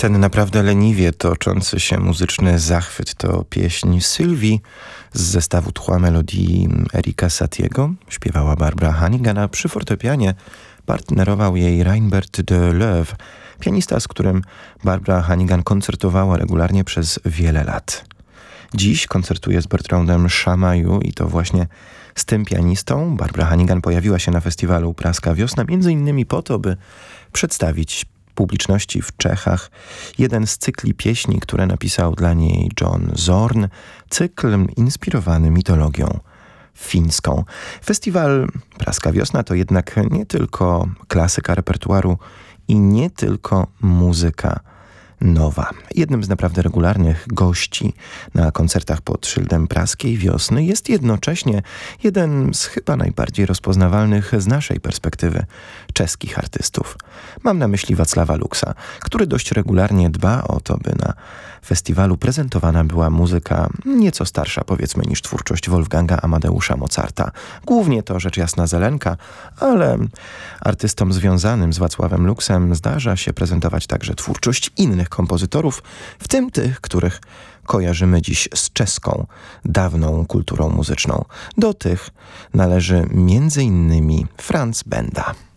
Ten naprawdę leniwie toczący się muzyczny zachwyt to pieśń Sylwii z zestawu Trois Melodies Erika Satiego. Śpiewała Barbara Hannigan, a przy fortepianie partnerował jej Reinbert de Loewe, pianista, z którym Barbara Hannigan koncertowała regularnie przez wiele lat. Dziś koncertuje z Bertrandem Chamayou i to właśnie z tym pianistą Barbara Hannigan pojawiła się na festiwalu Praska Wiosna, między innymi po to, by przedstawić publiczności w Czechach jeden z cykli pieśni, które napisał dla niej John Zorn, cykl inspirowany mitologią fińską. Festiwal Praska Wiosna to jednak nie tylko klasyka repertuaru i nie tylko muzyka nowa. Jednym z naprawdę regularnych gości na koncertach pod szyldem Praskiej Wiosny jest jednocześnie jeden z chyba najbardziej rozpoznawalnych z naszej perspektywy czeskich artystów. Mam na myśli Wacława Luksa, który dość regularnie dba o to, by na festiwalu prezentowana była muzyka nieco starsza, powiedzmy, niż twórczość Wolfganga Amadeusza Mozarta. Głównie to rzecz jasna Zelenka, ale artystom związanym z Wacławem Luksem zdarza się prezentować także twórczość innych kompozytorów, w tym tych, których kojarzymy dziś z czeską, dawną kulturą muzyczną. Do tych należy m.in. Franz Benda.